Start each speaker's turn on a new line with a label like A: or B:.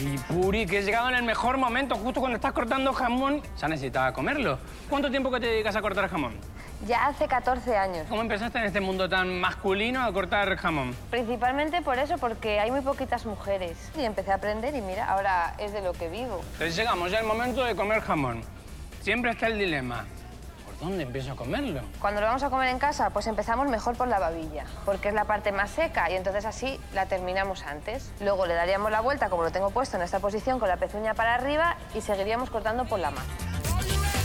A: Y Puri, que he llegado en el mejor momento, justo cuando estás cortando jamón. Ya necesitaba comerlo. ¿Cuánto tiempo que te dedicas a cortar jamón?
B: Ya hace 14 años.
A: ¿Cómo empezaste en este mundo tan masculino a cortar jamón?
B: Principalmente por eso, porque hay muy poquitas mujeres. Y empecé a aprender y mira, ahora es de lo que vivo.
A: Entonces llegamos ya al momento de comer jamón. Siempre está el dilema. ¿Por dónde empiezo a comerlo?
B: Cuando lo vamos a comer en casa, pues empezamos mejor por la babilla, porque es la parte más seca y entonces así la terminamos antes. Luego le daríamos la vuelta, como lo tengo puesto en esta posición, con la pezuña para arriba y seguiríamos cortando por la masa.